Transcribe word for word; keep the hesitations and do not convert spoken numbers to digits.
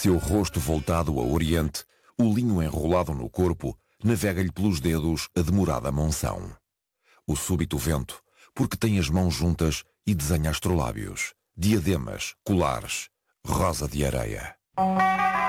Seu rosto voltado ao oriente, o linho enrolado no corpo, navega-lhe pelos dedos a demorada monção. O súbito vento, porque tem as mãos juntas e desenha astrolábios, diademas, colares, rosa de areia.